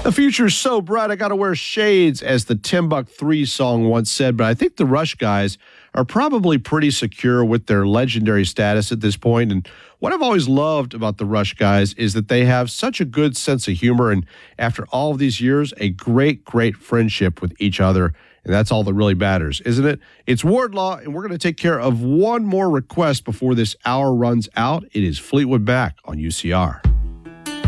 The future's so bright, I got to wear shades, as the Timbuk 3 song once said. But I think the Rush guys are probably pretty secure with their legendary status at this point. And what I've always loved about the Rush guys is that they have such a good sense of humor. And after all of these years, a great, great friendship with each other. And that's all that really matters, isn't it? It's Wardlaw, and we're going to take care of one more request before this hour runs out. It is Fleetwood Mac on UCR.